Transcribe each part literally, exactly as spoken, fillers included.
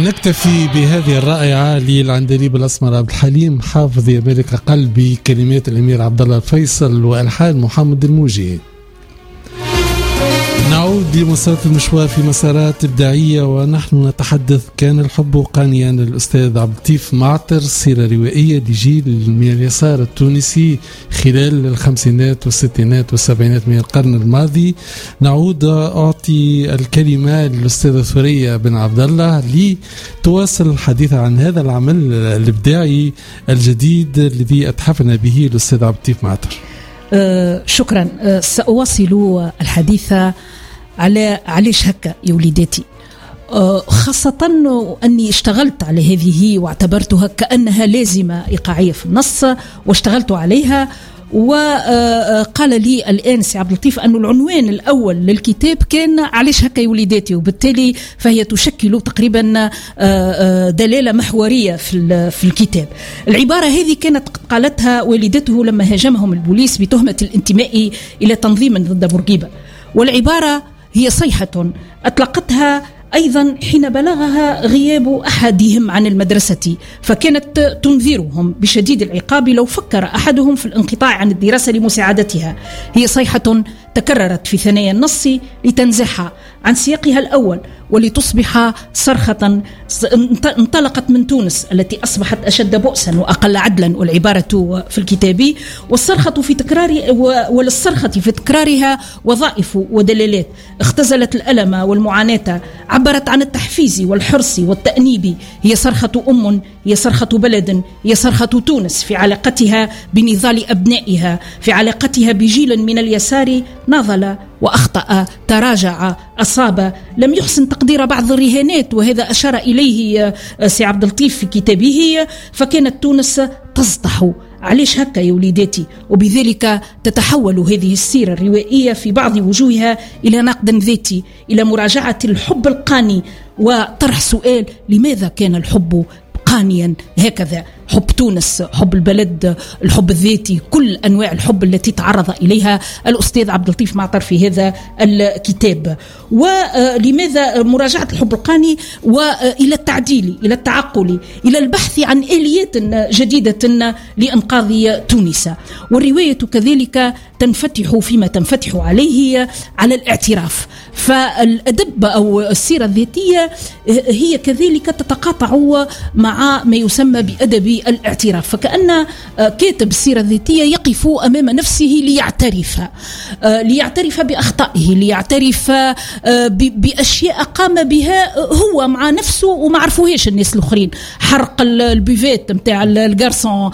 نكتفي بهذه الرائعة للعندليب الأسمر عبد الحليم حافظ يا ملك قلبي، كلمات الأمير عبد الله الفيصل وألحان محمد الموجي. نعود لمسارات المشوار في مسارات إبداعية ونحن نتحدث كان الحب قانيا الأستاذ عبد اللطيف معطر، سيرة روائية لجيل من اليسار التونسي خلال الخمسينات والستينات والسبعينات من القرن الماضي. نعود أعطي الكلمة للأستاذة ثريا بن عبد الله لتواصل الحديث عن هذا العمل الإبداعي الجديد الذي أتحفنا به الأستاذ عبد اللطيف معطر. أه شكرا. أه سأواصل الحديث على علاش هكا يا وليداتي، أه خاصة أني اشتغلت على هذه واعتبرتها كأنها لازمة إيقاعية في النص واشتغلت عليها. وقال لي الآن سي عبد اللطيف أن العنوان الأول للكتاب كان علاش هكا يا وليداتي، وبالتالي فهي تشكل تقريبا دلالة محورية في في الكتاب. العبارة هذه كانت قالتها والدته لما هاجمهم البوليس بتهمة الانتماء إلى تنظيم ضد بورقيبة، والعبارة هي صيحة أطلقتها أيضا حين بلغها غياب أحدهم عن المدرسة، فكانت تنذرهم بشديد العقاب لو فكر أحدهم في الانقطاع عن الدراسة لمساعدتها. هي صيحة تكررت في ثنايا النص لتنزح عن سياقها الأول ولتصبح صرخة انطلقت من تونس التي أصبحت أشد بؤسا وأقل عدلا، والعبارة في الكتاب والصرخة في تكرار وللصرخة في تكرارها وظائف ودلالات اختزلت الألم والمعاناة، عبرت عن التحفيز والحرص والتأنيب. هي صرخة أم، هي صرخة بلد، هي صرخة تونس في علاقتها بنضال أبنائها، في علاقتها بجيل من اليسار ناضل وأخطأ، تراجع، أصاب، لم يحسن تقدير بعض الرهانات، وهذا أشار إليه سي عبد اللطيف في كتابه. فكانت تونس تسطح علاش هكا يا وليداتي، وبذلك تتحول هذه السيرة الروائية في بعض وجوهها إلى نقد ذاتي، إلى مراجعة الحب القاني وطرح سؤال لماذا كان الحب قانيا هكذا. حب تونس، حب البلد، الحب الذاتي، كل أنواع الحب التي تعرض إليها الأستاذ عبد اللطيف معطر في هذا الكتاب. ولماذا مراجعة الحب القاني وإلى التعديل، إلى التعقل، إلى البحث عن آليات جديدة لإنقاذ تونس. والرواية كذلك تنفتح فيما تنفتح عليه على الاعتراف، فالأدب أو السيرة الذاتية هي كذلك تتقاطع مع ما يسمى بأدب الاعتراف، فكأن كاتب السيرة الذاتية يقف أمام نفسه ليعترف ليعترف بأخطائه، ليعترف بأشياء قام بها هو مع نفسه وما عرفوهاش الناس الآخرين، حرق البيفات متاع الجارسون،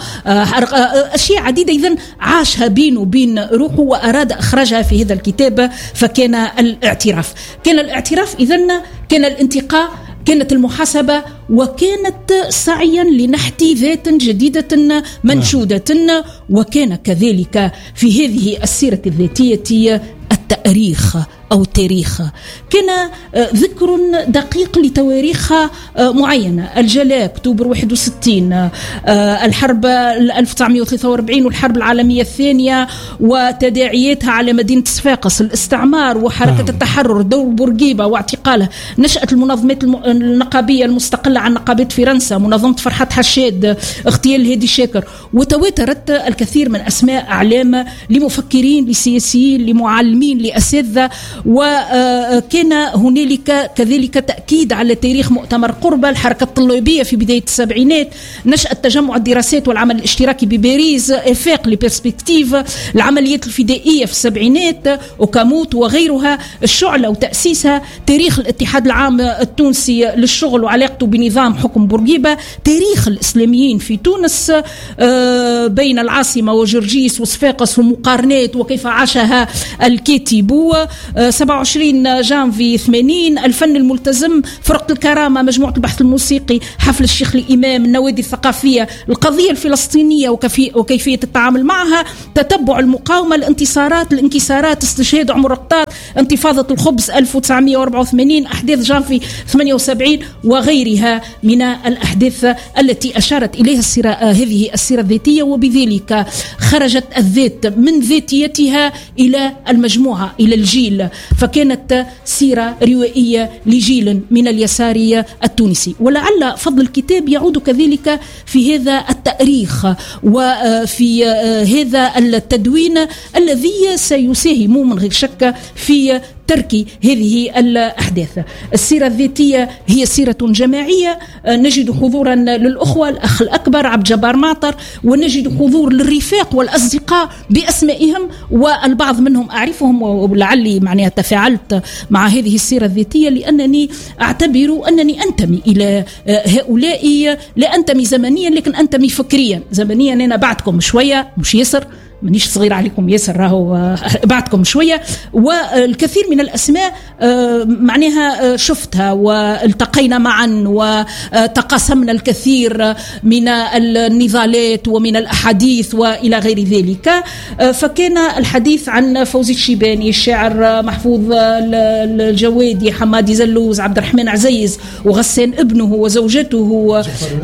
أشياء عديدة إذن عاشها بينه وبين روحه وأراد إخراجها في هذا الكتاب. فكان الاعتراف كان الاعتراف إذن كان الانتقاء، كانت المحاسبة، وكانت سعيا لنحت ذات جديدة منشودة، وكان كذلك في هذه السيرة الذاتية التاريخ أو التاريخ، كان ذكر دقيق لتواريخ معينة، الجلاء أكتوبر واحد وستين، الحرب ألف وتسعمائة وثلاثة وأربعين والحرب العالمية الثانية وتداعياتها على مدينة صفاقس، الاستعمار وحركة التحرر، دور بورقيبة واعتقالها، نشأة المنظمات النقابية المستقلة عن نقابات فرنسا، منظمة فرحات حشاد، اغتيال هادي شاكر، وتواترت الكثير من أسماء أعلام لمفكرين، لسياسيين، لمعلمين، لأساتذة. وكان هنالك كذلك تأكيد على تاريخ مؤتمر قربة، الحركة الطلابية في بداية السبعينات، نشأة تجمع الدراسات والعمل الاشتراكي بباريس، إفاق لبرسبكتيف، العمليات الفدائية في السبعينات، وكاموت وغيرها، الشعلة وتأسيسها، تاريخ الاتحاد العام التونسي للشغل وعلاقته بنظام حكم بورقيبة، تاريخ الإسلاميين في تونس بين العاصمة وجرجيس وصفاقس ومقارنات وكيف عاشها الكاتب، سبعة وعشرين جانفي ثمانين، الفن الملتزم، فرقة الكرامة، مجموعة البحث الموسيقي، حفل الشيخ الإمام، النوادي الثقافية، القضية الفلسطينية وكيفية التعامل معها، تتبع المقاومة، الانتصارات، الانكسارات، استشهاد عمر القطاط، انتفاضة الخبز ألف وتسعمائة وأربعة وثمانين، أحداث جانفي ثمانية وسبعين وغيرها من الأحداث التي أشارت إليها السيرة هذه السيرة الذاتية. وبذلك خرجت الذات من ذاتيتها إلى المجموعة، إلى الجيل، فكانت سيرة روائية لجيل من اليسار التونسي. ولعل فضل الكتاب يعود كذلك في هذا التاريخ وفي هذا التدوين الذي سيساهم من غير شك في ترك هذه الأحداث. السيرة الذاتية هي سيرة جماعية، نجد حضورا للأخوة، الأخ الأكبر عبد الجبار معطر، ونجد حضور للرفاق والأصدقاء بأسمائهم، والبعض منهم أعرفهم، ولعلي معناها تفاعلت مع هذه السيرة الذاتية لأنني أعتبر أنني أنتمي إلى هؤلاء، لا أنتمي زمنيا لكن أنتمي فكريا. زمنيا أنا بعدكم شوية، مش يسر، منيش صغير عليكم ياسر، راهو بعدكم شوية. والكثير من الأسماء معناها شفتها والتقينا معا وتقاسمنا الكثير من النضالات ومن الأحاديث وإلى غير ذلك. فكان الحديث عن فوزي الشيباني، الشاعر محفوظ الجوادي، حمادي زلوز، عبد الرحمن عزيز، وغسان ابنه وزوجته،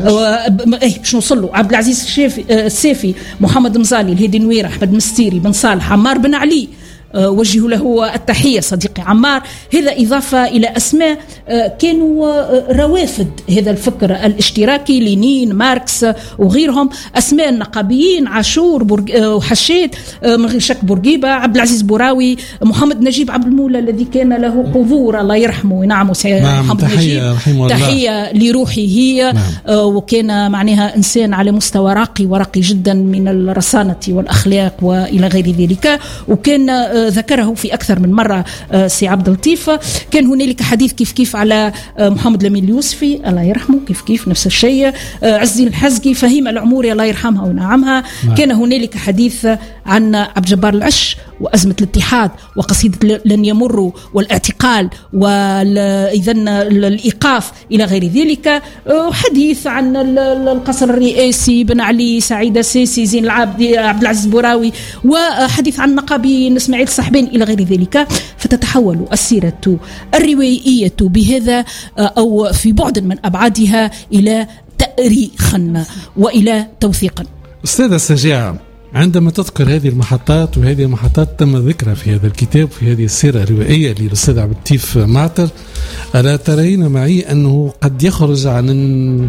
باش نوصلوا عبد العزيز السافي، محمد مزالي، الهادي نوير، أحمد مستيري، بن صالح، عمار بن علي، وجه له التحية صديقي عمار. هذا إضافة إلى أسماء كانوا روافد هذا الفكر الاشتراكي، لينين، ماركس وغيرهم، أسماء النقابيين، عاشور وحشاد، من غير شك بورقيبة، عبد العزيز بوراوي، محمد نجيب عبد المولى الذي كان له حضور الله يرحمه وينعمه. نعم، محمد تحية نجيب، تحية لروحه. نعم. وكان معناها إنسان على مستوى راقي ورقي جدا من الرصانة والأخلاق وإلى غير ذلك. وكان ذكره في أكثر من مرة سي عبد اللطيف. كان هنالك حديث كيف كيف على محمد لمين اليوسفي الله يرحمه، كيف كيف نفس الشيء، عز الدين الحزقي، فهيمة العموري الله يرحمها ونعمها. نعم. كان هنالك حديث عن عبد الجبار العش وأزمة الاتحاد وقصيدة لن يمروا والاعتقال وإذن الإيقاف إلى غير ذلك. حديث عن القصر الرئاسي، بن علي، سعيدة سيسي، زين العابدي، عبد العزيز بوراوي، وحديث عن نقابي إسماعيل صاحبين إلى غير ذلك. فتتحول السيرة الروائية بهذا أو في بعد من أبعادها إلى تأريخا وإلى توثيقا. أستاذة سجاعة، عندما تذكر هذه المحطات، وهذه المحطات تم ذكرها في هذا الكتاب في هذه السيرة الروائية للأستاذ عبد اللطيف معطر، ألا ترين معي أنه قد يخرج عن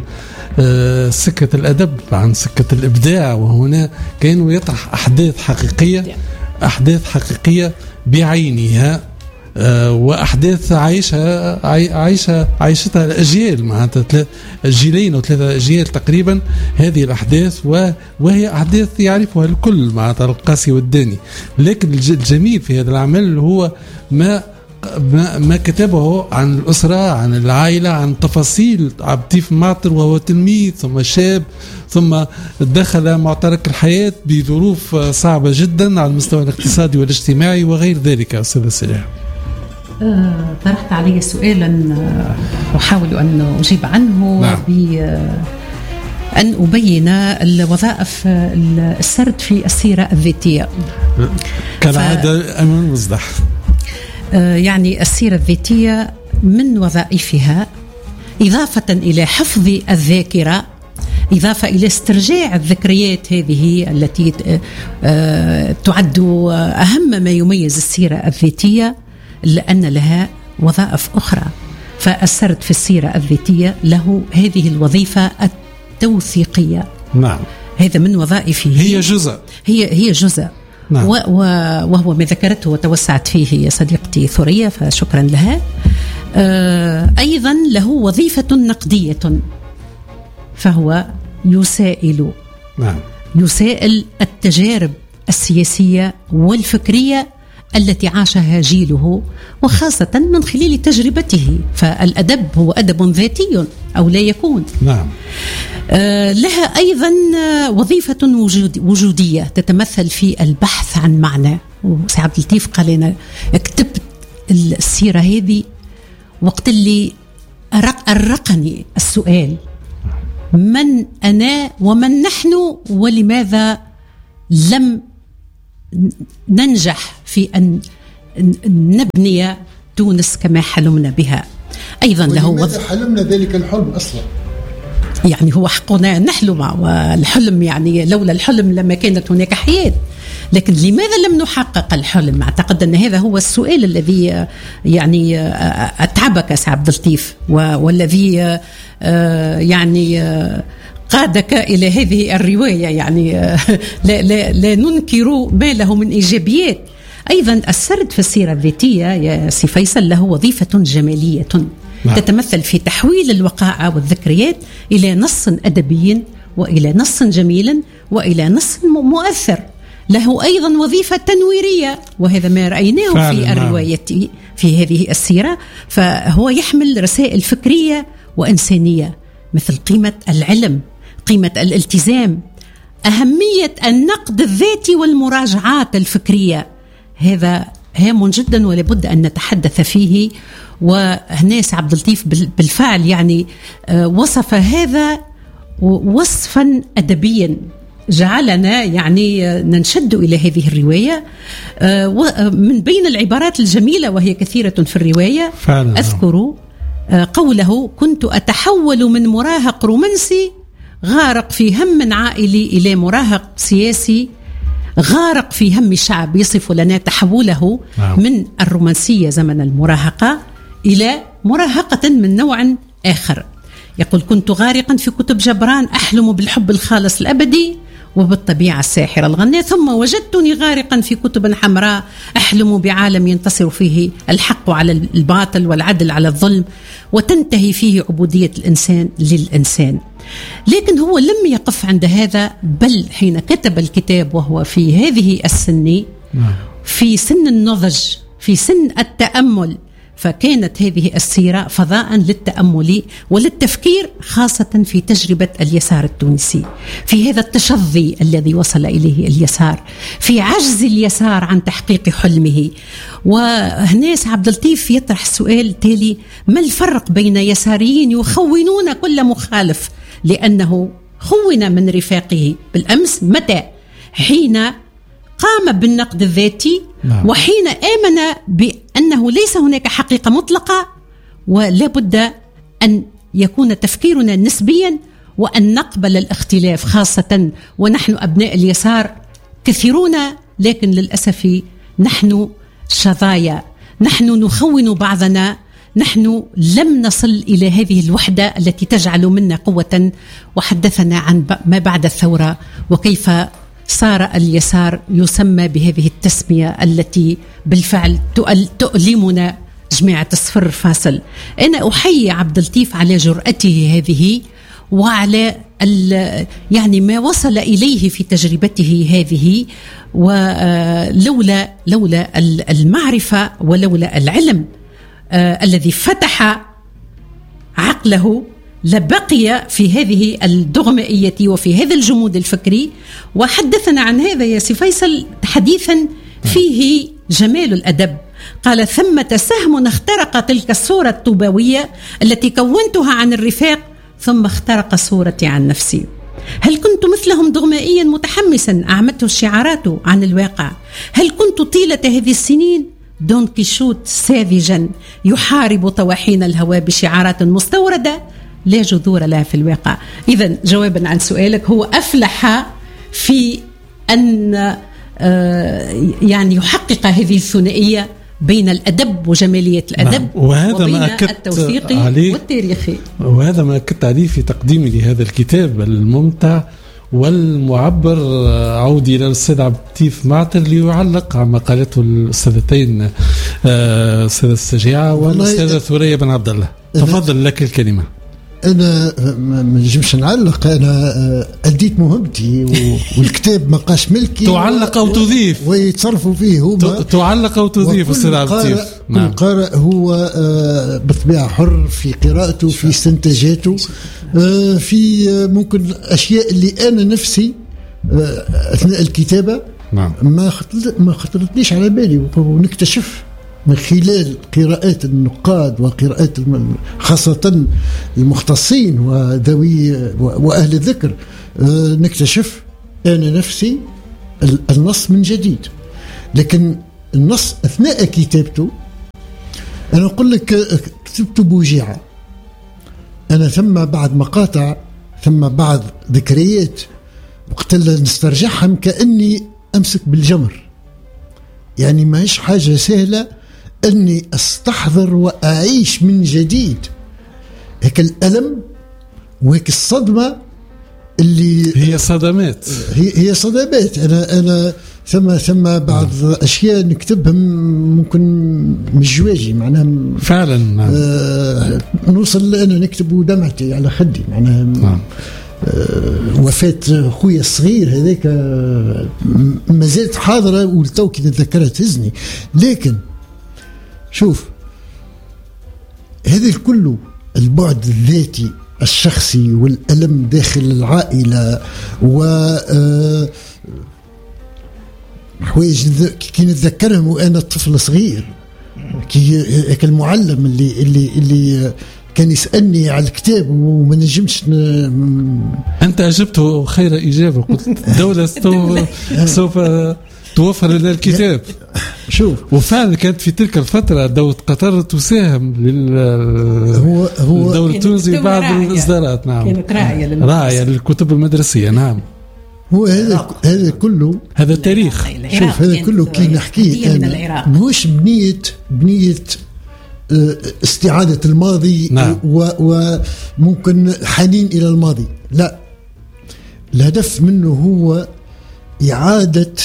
سكة الأدب، عن سكة الإبداع، وهنا كان يطرح أحداث حقيقية، أحداث حقيقية بعينها، وأحداث عايشها عايشة عايشتها الأجيال، معناتها جيلين أو ثلاثة أجيال تقريبا هذه الأحداث، وهي أحداث يعرفها الكل، معناتها القاسي والداني. لكن الجميل في هذا العمل هو ما ما, ما كتبه عن الأسرة، عن العائلة، عن تفاصيل عبد اللطيف معطر وهو تلميذ ثم شاب ثم دخل معترك الحياة بظروف صعبة جدا على المستوى الاقتصادي والاجتماعي وغير ذلك. أستاذ سلاح، أه طرحت علي سؤالا أحاول أن أجيب عنه. نعم. بأن أبين الوظائف السرد في السيرة الذاتية كالعادة. ف... أمين مصدح. يعني السيرة الذاتية من وظائفها إضافة إلى حفظ الذاكرة، إضافة إلى استرجاع الذكريات هذه التي تعد أهم ما يميز السيرة الذاتية، لأن لها وظائف أخرى. فالسرد في السيرة الذاتية له هذه الوظيفة التوثيقية. نعم، هذا من وظائفه، هي جزء هي هي جزء. نعم. وهو ما ذكرته وتوسعت فيه صديقتي ثريا، فشكرا لها. أيضا له وظيفة نقدية، فهو يسائل نعم. يسائل التجارب السياسية والفكرية التي عاشها جيله، وخاصة من خلال تجربته. فالأدب هو أدب ذاتي أو لا يكون. نعم. آه لها أيضا وظيفة وجود وجودية تتمثل في البحث عن معنى. وسي عبد اللطيف قال أنا كتبت السيرة هذه وقت اللي أرق أرقني السؤال: من أنا ومن نحن، ولماذا لم ننجح في أن نبني تونس كما حلمنا بها. أيضا له ولماذا حلمنا ذلك الحلم أصلا؟ يعني هو حقنا نحلم، والحلم يعني لولا الحلم لما كانت هناك حياة. لكن لماذا لم نحقق الحلم؟ أعتقد أن هذا هو السؤال الذي يعني أتعبك سي عبد اللطيف، والذي يعني قادك إلى هذه الرواية. يعني لا, لا, لا ننكر ما له من إيجابيات. أيضا السرد في السيرة الذاتية يا سي فيصل له وظيفة جمالية نعم. تتمثل في تحويل الوقائع والذكريات إلى نص أدبي وإلى نص جميل وإلى نص مؤثر. له أيضا وظيفة تنويرية، وهذا ما رأيناه في الرواية في هذه السيرة. فهو يحمل رسائل فكرية وإنسانية مثل قيمة العلم، قيمة الالتزام، أهمية النقد الذاتي والمراجعات الفكرية. هذا هام جدا ولابد أن نتحدث فيه. وهناس عبد اللطيف بالفعل يعني وصف هذا وصفا أدبيا جعلنا يعني ننشد إلى هذه الرواية. من بين العبارات الجميلة وهي كثيرة في الرواية فعلا. أذكر قوله: كنت أتحول من مراهق رومانسي غارق في هم عائلي إلى مراهق سياسي غارق في هم الشعب. يصف لنا تحوله نعم. من الرومانسية زمن المراهقة إلى مراهقة من نوع آخر. يقول: كنت غارقا في كتب جبران أحلم بالحب الخالص الأبدي وبالطبيعة الساحرة الغنية، ثم وجدتني غارقا في كتب حمراء أحلم بعالم ينتصر فيه الحق على الباطل والعدل على الظلم وتنتهي فيه عبودية الإنسان للإنسان. لكن هو لم يقف عند هذا، بل حين كتب الكتاب وهو في هذه السن، في سن النضج، في سن التأمل، فكانت هذه السيرة فضاء للتأمل وللتفكير، خاصة في تجربة اليسار التونسي، في هذا التشظي الذي وصل إليه اليسار، في عجز اليسار عن تحقيق حلمه. وهناس عبد اللطيف يطرح السؤال التالي: ما الفرق بين يساريين يخونون كل مخالف لأنه خون من رفاقه بالأمس؟ متى؟ حين قام بالنقد الذاتي نعم. وحين آمن بأنه ليس هناك حقيقة مطلقة ولا بد أن يكون تفكيرنا نسبيا وأن نقبل الاختلاف، خاصة ونحن أبناء اليسار كثيرون، لكن للأسف نحن شظايا، نحن نخون بعضنا، نحن لم نصل إلى هذه الوحدة التي تجعل منا قوة. وحدثنا عن ما بعد الثورة وكيف صار اليسار يسمى بهذه التسمية التي بالفعل تؤلمنا جماعة الصفر فاصل. أنا أحيي عبد اللطيف على جرأته هذه وعلى يعني ما وصل إليه في تجربته هذه، ولولا لولا المعرفة ولولا العلم آه الذي فتح عقله لبقي في هذه الدغمائية وفي هذا الجمود الفكري. وحدثنا عن هذا يا سي فيصل حديثا فيه جمال الأدب. قال: ثمة سهم اخترق تلك الصورة الطوباوية التي كونتها عن الرفاق ثم اخترق صورتي عن نفسي. هل كنت مثلهم دغمائيا متحمسا أعمته الشعارات عن الواقع؟ هل كنت طيلة هذه السنين دون كيشوت ساذجا يحارب طواحين الهواء بشعارات مستوردة لا جذور لها في الواقع؟ إذن جوابا عن سؤالك، هو أفلح في أن يعني يحقق هذه الثنائية بين الأدب وجمالية الأدب نعم. وهذا وبين ما التوثيقي والتاريخي، وهذا ما أكدت عليه في تقديمي لهذا الكتاب الممتع والمعبر. عودي إلى الأستاذ عبد اللطيف معتر ليعلق على ما قالته الأستاذتين الأستاذة السجيعة والأستاذة ثريا بن عبد الله. تفضل لك الكلمة. أنا ما نجمش نعلق، أنا أديت مهمتي والكتاب ما قاش ملكي. تعلق أو تضيف ويتصرفوا فيه هما. تعلق أو تضيف أستاذ عبد اللطيف. نعم. كل قارئ هو بطبيعة حر في قراءته، في استنتاجاته، في ممكن أشياء اللي أنا نفسي أثناء الكتابة نعم. ما ما خطرتنيش على بالي، ونكتشف من خلال قراءات النقاد وقراءات خاصة المختصين وذوي وأهل الذكر، نكتشف أنا نفسي النص من جديد. لكن النص أثناء كتابته أنا أقول لك كتبته بوجيعة. أنا ثم بعد مقاطع، ثم بعد ذكريات وقت اللي نسترجعهم كأني أمسك بالجمر، يعني ما هيش حاجة سهلة أني أستحضر وأعيش من جديد هيك الألم وهيك الصدمة اللي هي صدمات هي هي صدمات. أنا أنا ثم ثم بعض أشياء نكتبها ممكن مش جواجي معناها فعلا. نعم. آه نوصل أنا نكتب ودمعتي على خدي معناها. نعم. آه وفاة خويا الصغير هذاك آه ما زالت حاضرة والتو كي نتذكرها تهزني. لكن شوف هذا الكل البعد الذاتي الشخصي والألم داخل العائلة و آه حوايج كي نتذكرهم وأنا طفل صغير، كي هيك المعلم اللي اللي اللي كان يسألني على الكتاب وما نجمش ن... أنت أجبته خير إجابة، قلت الدولة سوف توفر لنا الكتاب. شوف وفعلا كانت في تلك الفترة دولة قطر تساهم لل هو هو الدولة التونسية بعض الإصدارات. نعم كانت راعية راعية للكتب المدرسية. نعم هو هذا هذا كله هذا التاريخ. شوف هذا كله كي نحكيه أنا مش بنية بنية استعادة الماضي. نعم. وممكن حنين إلى الماضي، لا، الهدف منه هو إعادة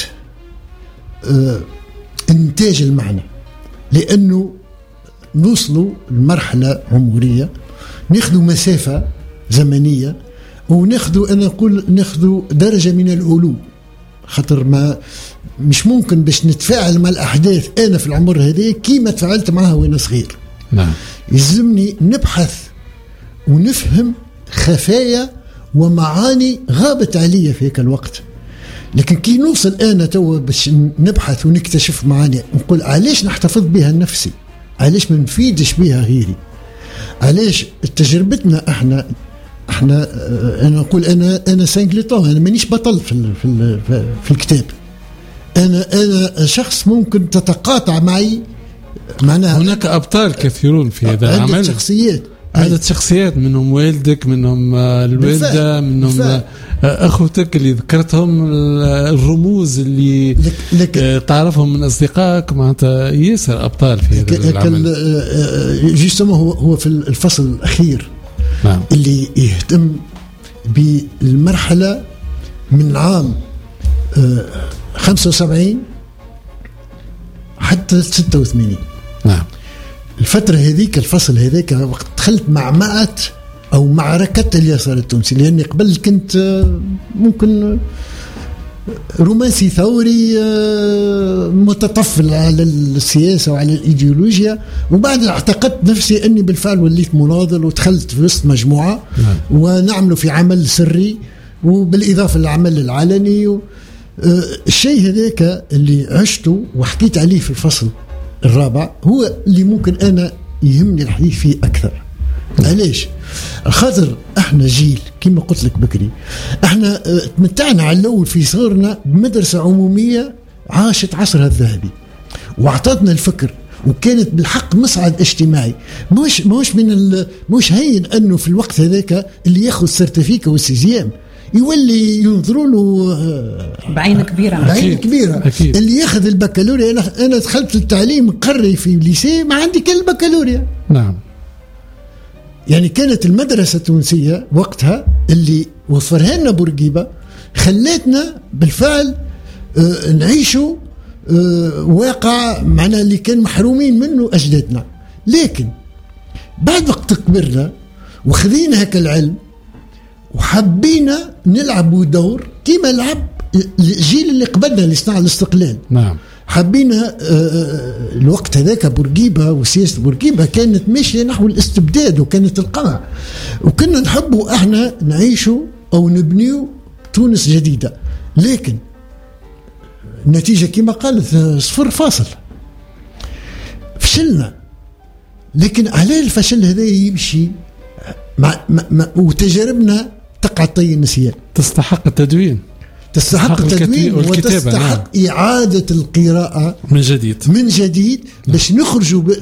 إنتاج المعنى، لأنه نوصلوا لمرحلة عمرية ناخذوا مسافة زمنية وناخذوا أنا أقول ناخذوا درجة من العلو، خاطر ما مش ممكن باش نتفاعل مع الأحداث أنا في العمر هذا كيما تفاعلت معها وأنا صغير. نعم. يلزمني نبحث ونفهم خفايا ومعاني غابت عليا في هيك الوقت. لكن كي نوصل أنا توا باش نبحث ونكتشف معاني نقول علاش نحتفظ بها نفسي، علاش ما نفيدش بها غيري، علاش تجربتنا احنا احنا انا نقول انا انا سانجليتون، انا مانيش بطل في ال في ال في الكتاب، انا انا شخص ممكن تتقاطع معي معناها. هناك ابطال كثيرون في هذا العمل، عدة شخصيات عدة شخصيات منهم والدك، منهم الوالدة، منهم بالفعل. أخوتك اللي ذكرتهم، الرموز اللي لك تعرفهم من أصدقائك، معناتها ياسر أبطال في هذا العمل. جيستما هو هو في الفصل الأخير. نعم. اللي يهتم بالمرحلة من عام خمسة وسبعين حتى ستة وثمانين. نعم. الفترة هذيك الفصل هذيك وقت دخلت معمعة أو معركة اليسار التونسي، لأني قبل كنت ممكن رومانسي ثوري متطفل على السياسة وعلى الإيديولوجيا، وبعد اعتقدت نفسي أني بالفعل وليت مناضل ودخلت في وسط مجموعة ونعمل في عمل سري وبالإضافة للعمل العلني. الشيء هذاك اللي عشته وحكيت عليه في الفصل الرابع هو اللي ممكن أنا يهمني الحديث فيه أكثر. علاش؟ خاطر احنا جيل كما قلت لك بكري، احنا تمتعنا على الأول في صغرنا بمدرسة عمومية عاشت عصرها الذهبي واعطتنا الفكر، وكانت بالحق مصعد اجتماعي. مش مش من مش هين انه في الوقت هذاك اللي ياخذ سيرتيفيكا والسيزيام يولي ينظروا له بعين كبيره بعين كبيره. أكيد. اللي ياخذ البكالوريا، انا انا دخلت التعليم قري في ليسي ما عندي كان البكالوريا. نعم. يعني كانت المدرسه التونسيه وقتها اللي وفرها لنا بورقيبه خلتنا بالفعل آه نعيشوا آه واقع معنا اللي كان محرومين منه اجدادنا. لكن بعد وقت كبرنا وخذينا هكا العلم وحبينا نلعبوا دور كما لعب الجيل اللي قبلنا اللي صنع الاستقلال. نعم. حبينا الوقت هذاك بورقيبة وسياسة بورقيبة كانت ماشية نحو الاستبداد وكانت القمع، وكنا نحبوا احنا نعيشوا او نبنيوا تونس جديدة. لكن النتيجة كما قالت صفر فاصل، فشلنا. لكن على الفشل هذا يمشي مع مع وتجاربنا تقع طي النسيان. تستحق التدوين، تستحق التدوين وتستحق نعم. إعادة القراءة من جديد من جديد باش نخرجوا